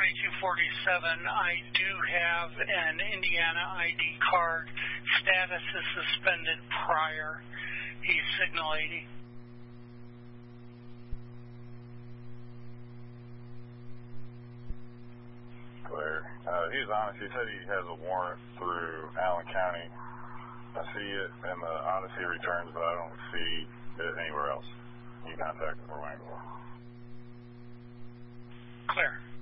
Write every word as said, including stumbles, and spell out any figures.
twenty-two forty-seven, I do have an Indiana I D card. Status is suspended prior. He's signal eighty. Clear. Uh, he was honest. He said he has a warrant through Allen County. I see it in the Odyssey returns, but I don't see it anywhere else. You contact him for Wangler. Clear.